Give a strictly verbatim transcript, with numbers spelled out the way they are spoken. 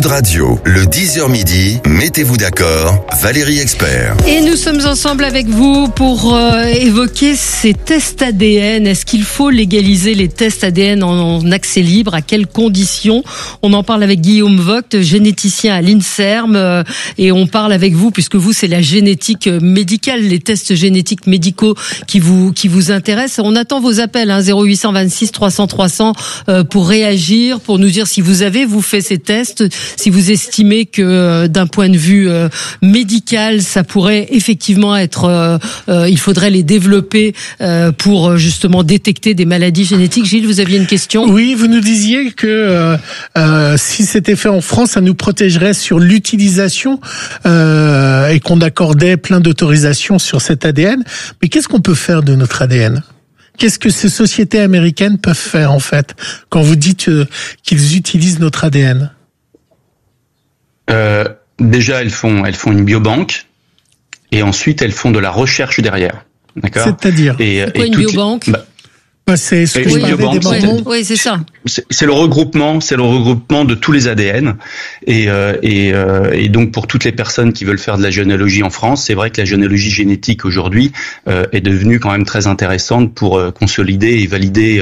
Sud Radio, le dix heures midi, mettez-vous d'accord, Valérie Expert. Et nous sommes ensemble avec vous pour euh, évoquer ces tests A D N. Est-ce qu'il faut légaliser les tests A D N en, en accès libre? À quelles conditions? On en parle avec Guillaume Vogt, généticien à l'INSERM, euh, et on parle avec vous puisque vous, c'est la génétique médicale, les tests génétiques médicaux qui vous qui vous intéressent. On attend vos appels, hein, zéro huit cent vingt-six trois cents trois cents, euh, pour réagir, pour nous dire si vous avez vous fait ces tests, si vous estimez que euh, d'un point de vue euh, médical, ça pourrait effectivement être, euh, euh, il faudrait les développer euh, pour justement détecter des maladies génétiques. Gilles, vous aviez une question? Oui, vous nous disiez que euh, euh, si c'était fait en France, ça nous protégerait sur l'utilisation euh, et qu'on accordait plein d'autorisations sur cet A D N. Mais qu'est-ce qu'on peut faire de notre A D N ? Qu'est-ce que ces sociétés américaines peuvent faire en fait quand vous dites euh, qu'ils utilisent notre A D N ? Euh, déjà, elles font, elles font une biobanque, et ensuite elles font de la recherche derrière. D'accord ? C'est-à-dire ? Et, C'est quoi et une toutes biobanque ? les, bah, bah, c'est ce que Et je une parlais biobanque, des c'est- mormons. Oui, c'est ça. c'est, c'est le regroupement, c'est le regroupement de tous les A D N, et, euh, et, euh, et donc pour toutes les personnes qui veulent faire de la généalogie en France, c'est vrai que la généalogie génétique aujourd'hui euh, est devenue quand même très intéressante pour euh, consolider et valider